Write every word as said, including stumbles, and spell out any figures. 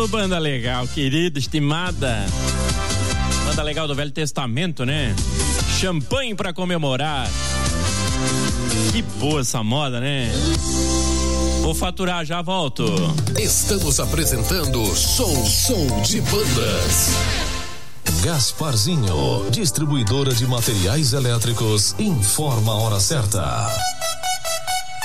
Ô, banda legal, querida, estimada. Banda legal do Velho Testamento, né? Champanhe pra comemorar. Que boa essa moda, né? Vou faturar, já volto. Estamos apresentando Show Show de Bandas. Gasparzinho, distribuidora de materiais elétricos, informa a hora certa.